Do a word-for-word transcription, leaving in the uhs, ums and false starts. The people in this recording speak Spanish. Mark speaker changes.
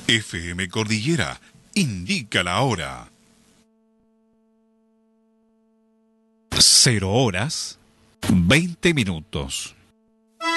Speaker 1: F M Cordillera indica la hora. Cero horas, veinte minutos.